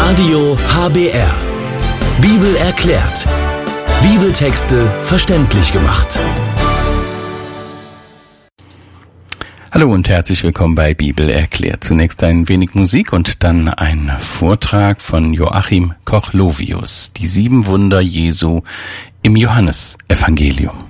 Radio HBR. Bibel erklärt. Bibeltexte verständlich gemacht. Hallo und herzlich willkommen bei Bibel erklärt. Zunächst ein wenig Musik und dann ein Vortrag von Joachim Koch-Lovius. Die 7 Wunder Jesu im Johannesevangelium.